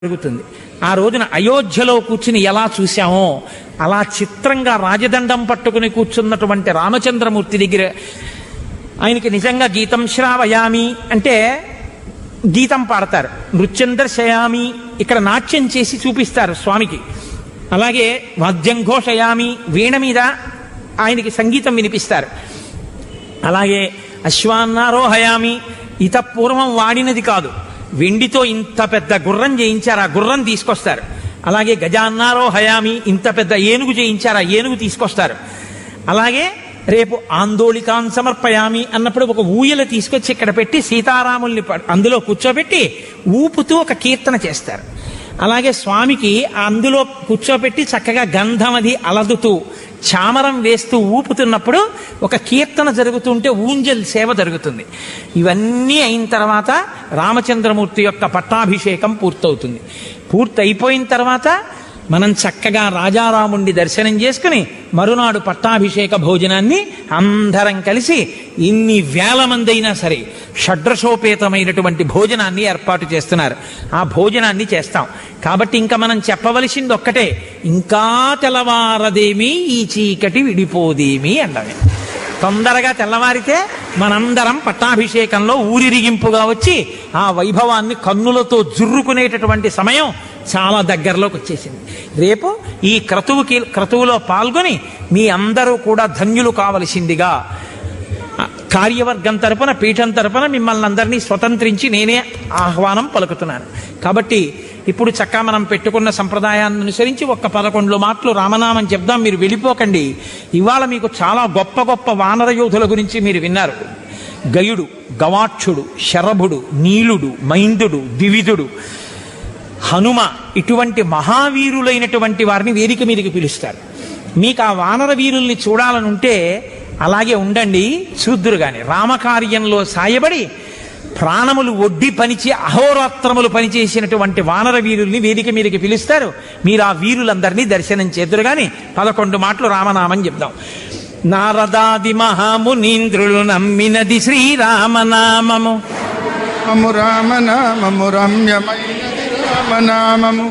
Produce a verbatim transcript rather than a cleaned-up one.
జరుగుతుంది. ఆ రోజున అయోధ్యలో కూర్చుని ఎలా చూశామో అలా చిత్రంగా రాజదండం పట్టుకుని కూర్చున్నటువంటి రామచంద్రమూర్తి దగ్గర ఆయనకి నిజంగా గీతం శ్రావయామి అంటే గీతం పాడతారు, నృత్యం దర్శయామి ఇక్కడ నాట్యం చేసి చూపిస్తారు స్వామికి. అలాగే వాద్యం ఘోషయామి వీణ మీద ఆయనకి సంగీతం వినిపిస్తారు. అలాగే అశ్వాన్నారోహయామి ఇత పూర్వం వాడినది కాదు, వెండితో ఇంత పెద్ద గుర్రం చేయించారు, ఆ గుర్రం తీసుకొస్తారు. అలాగే గజాన్నారోహయామి ఇంత పెద్ద ఏనుగు చేయించారు, ఆ ఏనుగు తీసుకొస్తారు. అలాగే రేపు ఆందోళికాన్ సమర్పయామి అన్నప్పుడు ఒక ఊయల తీసుకొచ్చి ఇక్కడ పెట్టి సీతారాముల్ని అందులో కూర్చోబెట్టి ఊపుతూ ఒక కీర్తన చేస్తారు. అలాగే స్వామికి అందులో కూర్చోబెట్టి చక్కగా గంధమది అలదుతూ చామరం వేస్తూ ఊపుతున్నప్పుడు ఒక కీర్తన జరుగుతుంటే ఊంజల్ సేవ జరుగుతుంది. ఇవన్నీ అయిన తర్వాత రామచంద్రమూర్తి యొక్క పట్టాభిషేకం పూర్తవుతుంది. పూర్తయిపోయిన తర్వాత మనం చక్కగా రాజారాముణ్ణి దర్శనం చేసుకుని మరునాడు పట్టాభిషేక భోజనాన్ని అందరం కలిసి ఇన్ని వేల మంది అయినా సరే షడ్రసోపేతమైనటువంటి భోజనాన్ని ఏర్పాటు చేస్తున్నారు. ఆ భోజనాన్ని చేస్తాం. కాబట్టి ఇంకా మనం చెప్పవలసింది ఒక్కటే, ఇంకా తెల్లవారదేమి ఈ చీకటి విడిపోదేమి అండమే. తొందరగా తెల్లవారితే మనందరం పట్టాభిషేకంలో ఊరిరిగింపుగా వచ్చి ఆ వైభవాన్ని కన్నులతో జుర్రుకునేటటువంటి సమయం చాలా దగ్గరలోకి వచ్చేసింది. రేపు ఈ క్రతువుకి క్రతువులో పాల్గొని మీ అందరూ కూడా ధన్యులు కావలసిందిగా కార్యవర్గం తరపున పీఠం తరపున మిమ్మల్ని అందరినీ స్వతంత్రించి నేనే ఆహ్వానం పలుకుతున్నాను. కాబట్టి ఇప్పుడు చక్కగా మనం పెట్టుకున్న సంప్రదాయాన్ని అనుసరించి ఒక్క పదకొండు మాటలు రామనామం చెప్దాం. మీరు వెళ్ళిపోకండి. ఇవాళ మీకు చాలా గొప్ప గొప్ప వానర యోధుల గురించి మీరు విన్నారు. గయుడు, గవాక్షుడు, శరభుడు, నీలుడు, మైందుడు, ద్వివిధుడు, హనుమ ఇటువంటి మహావీరులైనటువంటి వారిని వేదిక మీదకి పిలుస్తారు. మీకు ఆ వానర వీరుల్ని చూడాలనుంటే అలాగే ఉండండి, చూద్దురు గాని. రామకార్యంలో సాయబడి ప్రాణములు ఒడ్డి పనిచి అహోరాత్రములు పనిచేసినటువంటి వానర వీరుల్ని వేదిక మీదకి పిలుస్తారు. మీరు ఆ వీరులందరినీ దర్శనం చేద్దురు గాని పదకొండు మాటలు రామనామం చెప్దాం. నారదాది మహామునీంద్రులు నమ్మినది శ్రీరామనామము, రామనామము రమ్యమైనది రామనామము.